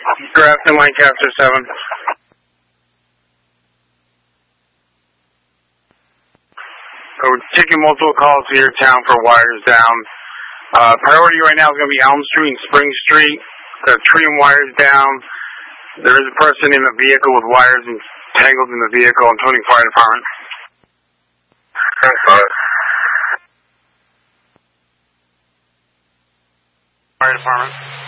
Grafton, Lancaster 7. We're taking multiple calls to your town for wires down. Priority right now is going to be Elm Street and Spring Street. The tree and wires down. There is a person in the vehicle with wires entangled in the vehicle. I'm Tony Fire Department. Fire Department.